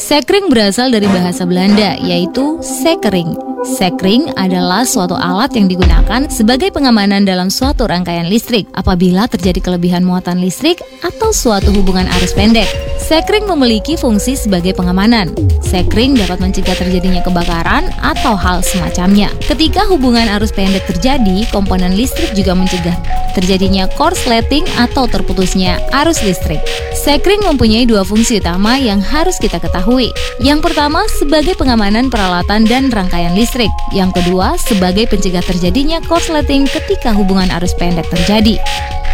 Sekring berasal dari bahasa Belanda, yaitu sekering. Sekring adalah suatu alat yang digunakan sebagai pengamanan dalam suatu rangkaian listrik apabila terjadi kelebihan muatan listrik atau suatu hubungan arus pendek. Sekring memiliki fungsi sebagai pengamanan. Sekring dapat mencegah terjadinya kebakaran atau hal semacamnya. Ketika hubungan arus pendek terjadi, komponen listrik juga mencegah terjadinya korsleting atau terputusnya arus listrik. Sekring mempunyai dua fungsi utama yang harus kita ketahui. Yang pertama sebagai pengamanan peralatan dan rangkaian listrik. Yang kedua sebagai pencegah terjadinya korsleting ketika hubungan arus pendek terjadi.